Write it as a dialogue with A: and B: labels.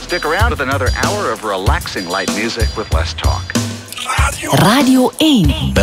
A: Stick around with another hour of relaxing light music with less talk.
B: Radio 1.